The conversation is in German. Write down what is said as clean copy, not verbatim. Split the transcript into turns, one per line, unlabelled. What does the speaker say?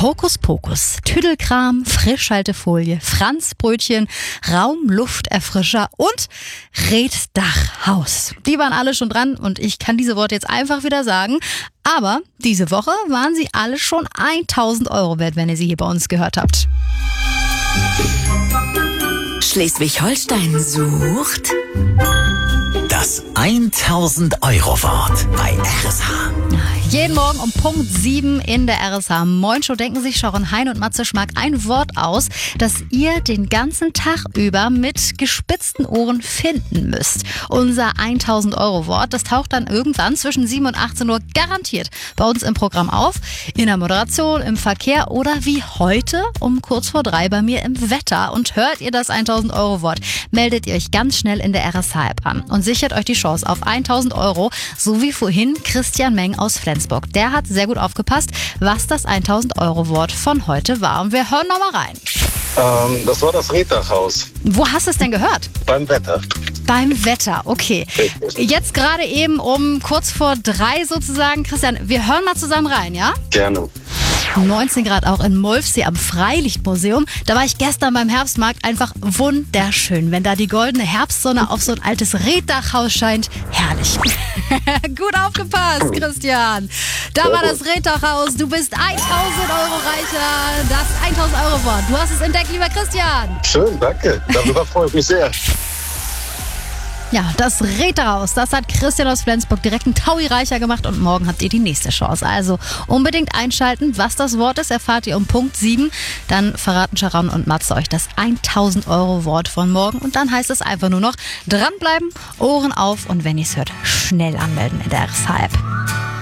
Hokuspokus, Tüdelkram, Frischhaltefolie, Franzbrötchen, Raumlufterfrischer und Reddachhaus. Die waren alle schon dran und ich kann diese Worte jetzt einfach wieder sagen. Aber diese Woche waren sie alle schon 1.000 € wert, wenn ihr sie hier bei uns gehört habt.
Schleswig-Holstein sucht
Das 1000-Euro-Wort bei RSH.
Jeden Morgen um Punkt 7 in der RSH Moin Show denken sich Sharon Hein und Matze Schmack ein Wort aus, das ihr den ganzen Tag über mit gespitzten Ohren finden müsst. Unser 1000-Euro-Wort, das taucht dann irgendwann zwischen 7 und 18 Uhr garantiert bei uns im Programm auf. In der Moderation, im Verkehr oder wie heute um kurz vor 3 bei mir im Wetter. Und hört ihr das 1000-Euro-Wort, meldet ihr euch ganz schnell in der RSH-App an und sichert euch die Chance auf 1.000 €, so wie vorhin Christian Meng aus Flensburg. Der hat sehr gut aufgepasst, was das 1.000-Euro-Wort von heute war. Und wir hören nochmal rein.
Das war das Reddachhaus.
Wo hast du es denn gehört?
Beim Wetter.
Beim Wetter, okay.
Richtig.
Jetzt gerade eben um kurz vor 3 sozusagen. Christian, wir hören mal zusammen rein, ja?
Gerne.
19 Grad auch in Molfsee am Freilichtmuseum. Da war ich gestern beim Herbstmarkt, einfach wunderschön. Wenn da die goldene Herbstsonne auf so ein altes Reddachhaus scheint, herrlich. Gut aufgepasst, Christian. Da war das Reddachhaus. Du bist 1.000 € reicher. Das 1.000-Euro-Wort. Du hast es entdeckt, lieber Christian.
Schön, danke. Darüber freue ich mich sehr.
Ja, das Reddachhaus, das hat Christian aus Flensburg direkt einen Taui reicher gemacht und morgen habt ihr die nächste Chance. Also unbedingt einschalten, was das Wort ist, erfahrt ihr um Punkt 7. Dann verraten Sharon und Matze euch das 1.000-Euro-Wort von morgen und dann heißt es einfach nur noch dranbleiben, Ohren auf und wenn ihr es hört, schnell anmelden in der RSH-App.